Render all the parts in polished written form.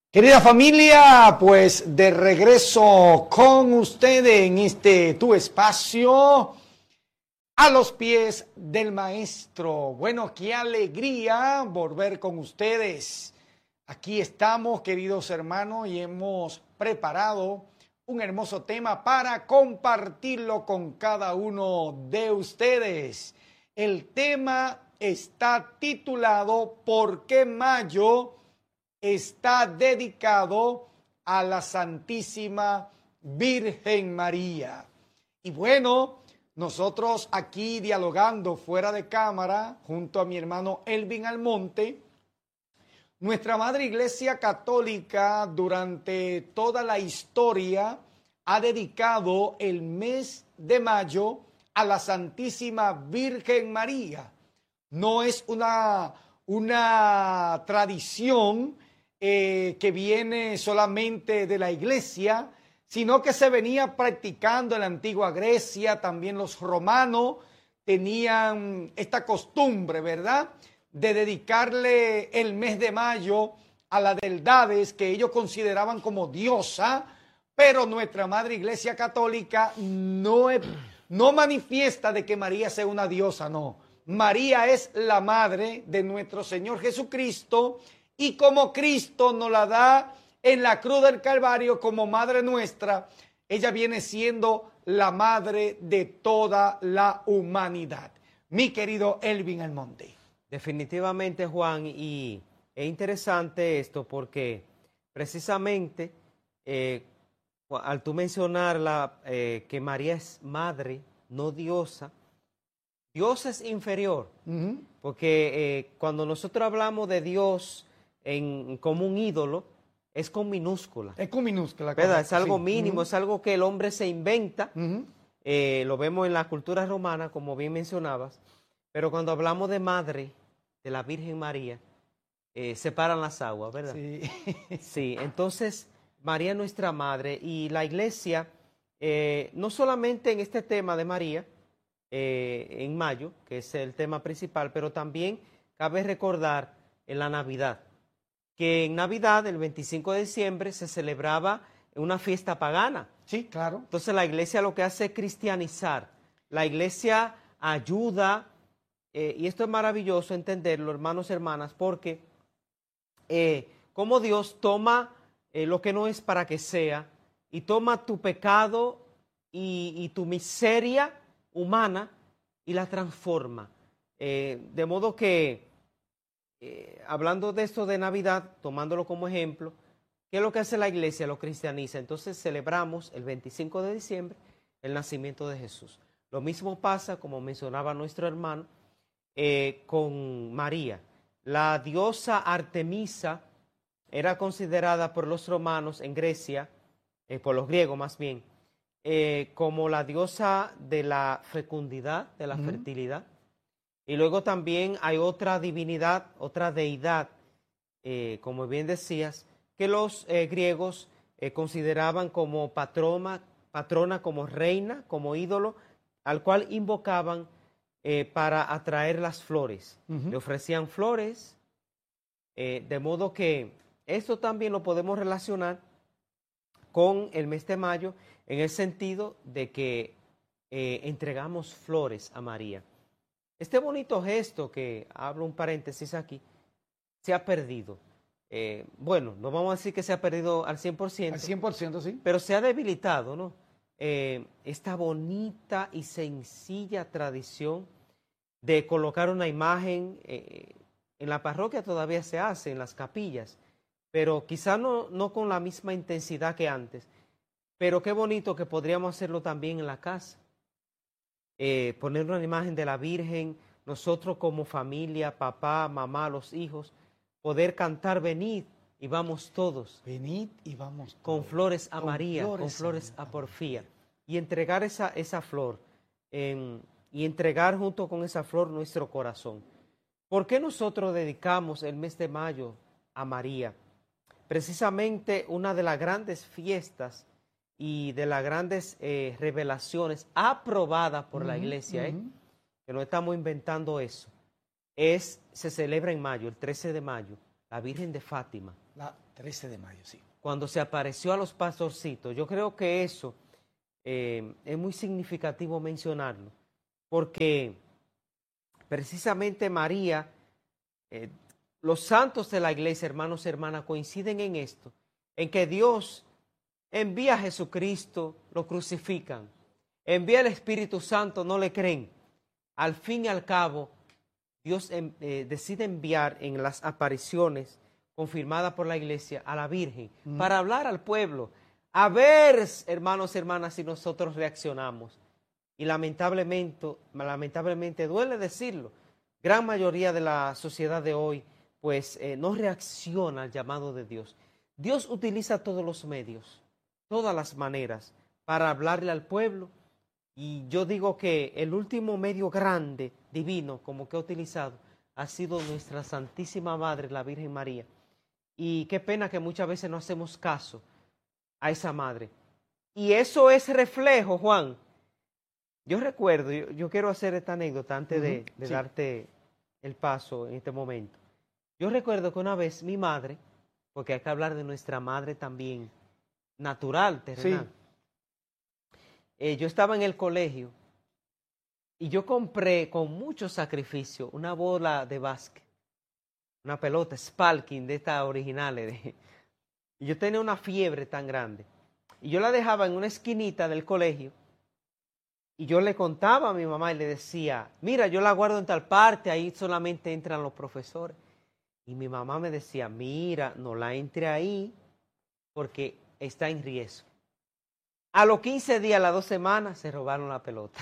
Querida familia, pues de regreso con ustedes en este tu espacio, a los pies del maestro. Bueno, qué alegría volver con ustedes. Aquí estamos, queridos hermanos, y hemos preparado un hermoso tema para compartirlo con cada uno de ustedes. El tema está titulado ¿Por qué mayo está dedicado a la Santísima Virgen María? Y bueno, nosotros aquí dialogando fuera de cámara junto a mi hermano Elvin Almonte, nuestra Madre Iglesia Católica durante toda la historia ha dedicado el mes de mayo a la Santísima Virgen María. No es una tradición que viene solamente de la iglesia, sino que se venía practicando en la antigua Grecia. También los romanos tenían esta costumbre, ¿verdad?, de dedicarle el mes de mayo a la deidades que ellos consideraban como diosa, pero nuestra Madre Iglesia Católica no manifiesta de que María sea una diosa, no. María es la madre de nuestro Señor Jesucristo, y como Cristo nos la da en la cruz del Calvario como madre nuestra, ella viene siendo la madre de toda la humanidad. Mi querido Elvin Almonte. Definitivamente, Juan, y es interesante esto porque precisamente al tú mencionar que María es madre, no diosa, Dios es inferior, porque cuando nosotros hablamos de Dios como un ídolo, es con minúscula. Es con minúscula. ¿Verdad? Es algo sí. mínimo, es algo que el hombre se inventa. Lo vemos en la cultura romana, como bien mencionabas, pero cuando hablamos de madre, de la Virgen María, separan las aguas, ¿verdad? Sí. Sí, entonces María es nuestra madre, y la iglesia, no solamente en este tema de María, en mayo, que es el tema principal, pero también cabe recordar en la Navidad, que en Navidad, el 25 de diciembre, se celebraba una fiesta pagana. Sí, claro. Entonces la iglesia lo que hace es cristianizar. La iglesia ayuda, y esto es maravilloso entenderlo, hermanos y hermanas, porque como Dios toma lo que no es para que sea, y toma tu pecado y tu miseria humana y la transforma. De modo que, hablando de esto de Navidad, tomándolo como ejemplo, ¿qué es lo que hace la iglesia? Lo cristianiza. Entonces celebramos el 25 de diciembre el nacimiento de Jesús. Lo mismo pasa, como mencionaba nuestro hermano, con María. La diosa Artemisa era considerada por los romanos en Grecia, por los griegos más bien, como la diosa de la fecundidad, de la fertilidad. Y luego también hay otra divinidad, otra deidad, como bien decías, que los griegos consideraban como patrona, como reina, como ídolo, al cual invocaban para atraer las flores. Le ofrecían flores, de modo que esto también lo podemos relacionar con el mes de mayo, en el sentido de que entregamos flores a María. Este bonito gesto, que abro un paréntesis aquí, se ha perdido. Bueno, no vamos a decir que se ha perdido al 100%. Al 100%, sí. Pero se ha debilitado, ¿no? Esta bonita y sencilla tradición de colocar una imagen en la parroquia todavía se hace, en las capillas, pero quizá no con la misma intensidad que antes. Pero qué bonito que podríamos hacerlo también en la casa. Poner una imagen de la Virgen, nosotros como familia, papá, mamá, los hijos, poder cantar venid y vamos todos. Venid y vamos todos. Con flores a María, con flores a Porfía. Y entregar esa flor, y entregar junto con esa flor nuestro corazón. ¿Por qué nosotros dedicamos el mes de mayo a María? Precisamente una de las grandes fiestas y de las grandes revelaciones aprobadas por la iglesia, que no estamos inventando eso, se celebra en mayo, el 13 de mayo, la Virgen de Fátima. La 13 de mayo, sí. Cuando se apareció a los pastorcitos. Yo creo que eso es muy significativo mencionarlo, porque precisamente María, los santos de la iglesia, hermanos y hermanas, coinciden en esto, en que Dios envía a Jesucristo, lo crucifican, envía el Espíritu Santo, no le creen. Al fin y al cabo, Dios decide enviar en las apariciones confirmadas por la iglesia a la Virgen para hablar al pueblo, a ver, hermanos y hermanas, si nosotros reaccionamos. Y lamentablemente duele decirlo, gran mayoría de la sociedad de hoy pues no reacciona al llamado de Dios. Dios utiliza todos los medios, todas las maneras para hablarle al pueblo, y yo digo que el último medio grande, divino, como que ha utilizado, ha sido nuestra Santísima Madre, la Virgen María. Y qué pena que muchas veces no hacemos caso a esa Madre. Y eso es reflejo, Juan. Yo recuerdo, yo quiero hacer esta anécdota antes de sí. darte el paso en este momento. Yo recuerdo que una vez mi madre, porque hay que hablar de nuestra madre también, natural, terrenal. Sí. Yo estaba en el colegio y yo compré con mucho sacrificio una bola de básquet, una pelota Spalking de estas originales. Y yo tenía una fiebre tan grande. Y yo la dejaba en una esquinita del colegio y yo le contaba a mi mamá y le decía, mira, yo la guardo en tal parte, ahí solamente entran los profesores. Y mi mamá me decía, mira, no la entre ahí porque está en riesgo. A los 15 días, a las 2 semanas, se robaron la pelota.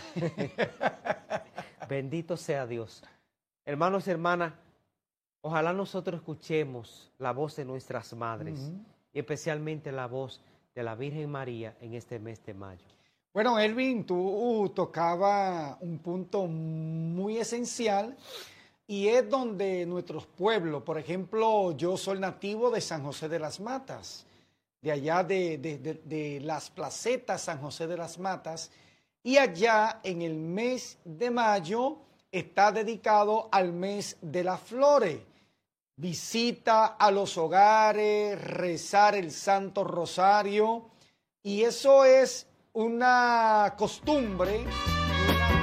Bendito sea Dios. Hermanos y hermanas, ojalá nosotros escuchemos la voz de nuestras madres, y especialmente la voz de la Virgen María en este mes de mayo. Bueno, Elvin, tú tocabas un punto muy esencial, y es donde nuestros pueblos, por ejemplo, yo soy nativo de San José de las Matas, de allá de las placetas San José de las Matas, y allá en el mes de mayo está dedicado al mes de las flores. Visita a los hogares, rezar el Santo Rosario, y eso es una costumbre